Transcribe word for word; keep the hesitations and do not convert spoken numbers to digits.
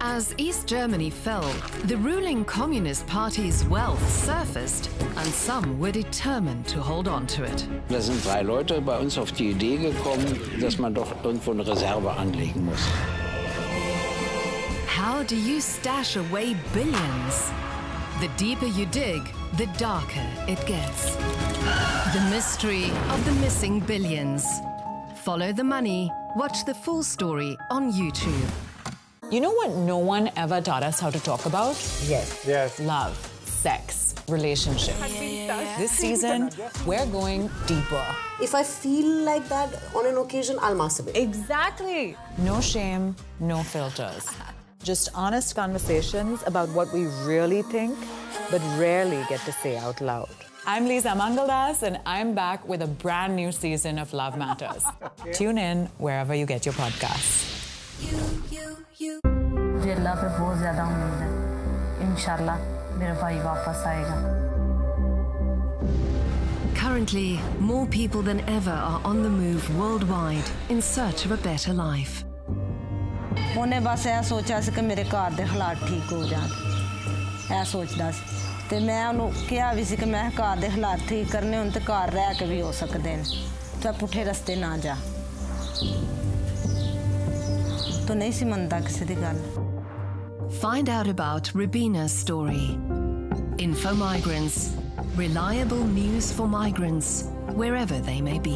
As East Germany fell, the ruling Communist Party's wealth surfaced, and some were determined to hold on to it. Da sind drei Leute bei uns auf die Idee gekommen, dass man doch irgendwo eine Reserve anlegen muss. How do you stash away billions? The deeper you dig, the darker it gets. The mystery of the missing billions. Follow the money. Watch the full story on YouTube. You know what no one ever taught us how to talk about? Yes. Yes. Love, sex, relationship. This season, we're going deeper. If I feel like that on an occasion, I'll masturbate. Exactly. No shame, no filters. Just honest conversations about what we really think, but rarely get to say out loud. I'm Lisa Mangaldas, and I'm back with a brand new season of Love Matters. Tune in wherever you get your podcasts. मुझे अल्लाह पे बहुत ज़्यादा उम्मीद है इंशाल्लाह मेरा भाई वापस आएगा. Currently, more people than ever are on the move worldwide in search of a better life. ਉਹਨੇ ਬਸ ਇਹ ਸੋਚਿਆ ਸੀ ਕਿ ਮੇਰੇ ਘਰ ਦੇ ਹਾਲਾਤ ਠੀਕ ਹੋ ਜਾਣ. ਇਹ ਸੋਚਦਾ ਸੀ ਤੇ ਮੈਂ ਉਹਨੂੰ ਕਿਹਾ ਵੀ ਸੀ ਕਿ ਮੈਂ ਘਰ ਦੇ ਹਾਲਾਤ ਠੀਕ ਕਰਨੇ ਹੁਣ ਤੇ ਘਰ ਰਹਿ ਕੇ ਵੀ ਹੋ ਸਕਦੇ ਨੇ. ਤਾਂ ਪੁੱਠੇ ਰਸਤੇ ਨਾ ਜਾ. ਤੂੰ ਨਹੀਂ ਸੀ ਮੰਨਦਾ ਕਿਸੇ ਦੀ ਗੱਲ. Find out about Rubina's story. Info Migrants. Reliable news for migrants, wherever they may be.